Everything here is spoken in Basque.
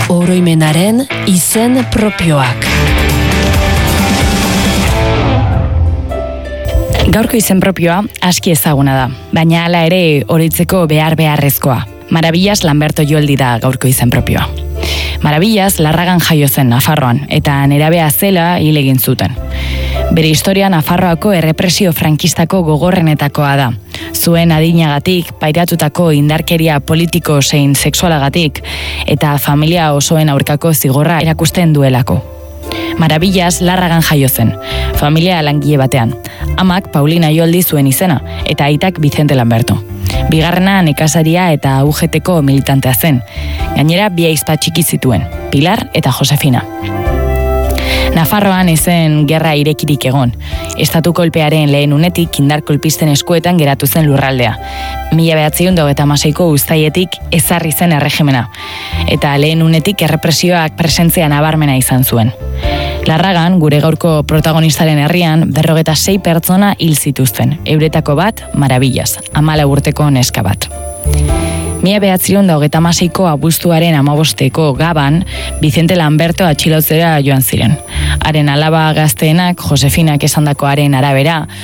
Oroimenaren izen propioak. Gaurko izen propioa aski ezaguna da, baina hala ere horitzeko beharrezkoa. Maravillas Lamberto Joldi da gaurko izen propioa. Maravillas Larragan jaio zen Nafarroan, eta nerabea zela hil egin zuten. Bere historia Nafarroako errepresio frankistako gogorrenetakoa da. Zuen adinagatik, pairatutako indarkeria politiko zein sexualagatik, eta familia osoen aurkako zigorra erakusten duelako. Maravillas Larragan jaio zen, familia langile batean. Amak Paulina Joldi zuen izena, eta aitak Vicente Lamberto. Bigarrena nekazaria eta UGTko militantea zen. Gainera bi ahizpa txiki zituen, Pilar eta Josefina. Nafarroan ezen gerra irekirik egon. Estatu kolpearen lehen unetik indar kolpisten eskuetan geratu zen lurraldea. 1936ko uztailetik ezarri zen erregimena. Eta lehen unetik errepresioak presentzia nabarmena izan zuen. Larragan, gure gaurko protagonistaren herrian, 46 pertsona hil zituzten. Euretako bat, Maravillas, 14 urteko neska bat. 1936ko abuztuaren 15eko Gaban, Vicente Lamberto atxilotzera joan ziren. Haren alaba gazteenak, Josefinak esandakoaren arabera,